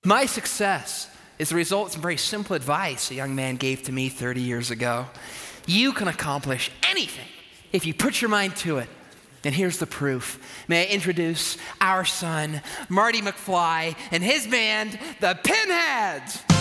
My success is the result of some very simple advice a young man gave to me 30 years ago. You can accomplish anything if you put your mind to it. And here's the proof. May I introduce our son, Marty McFly, and his band, the Pinheads.